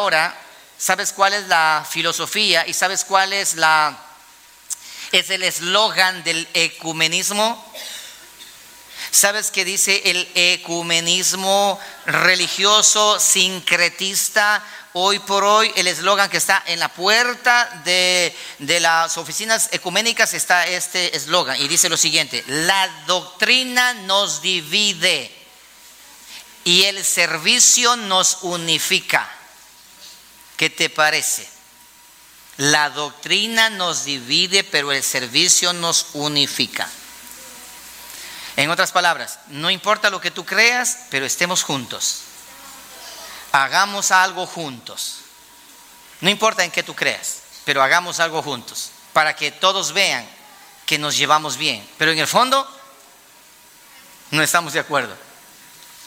ahora, ¿sabes cuál es la filosofía y sabes cuál es el eslogan del ecumenismo? ¿Sabes qué dice el ecumenismo religioso sincretista? Hoy por hoy el eslogan que está en la puerta de las oficinas ecuménicas está este eslogan y dice lo siguiente: la doctrina nos divide y el servicio nos unifica. ¿Qué te parece? La doctrina nos divide, pero el servicio nos unifica. En otras palabras, no importa lo que tú creas, pero estemos juntos. Hagamos algo juntos. No importa en qué tú creas, pero hagamos algo juntos para que todos vean que nos llevamos bien, pero en el fondo no estamos de acuerdo.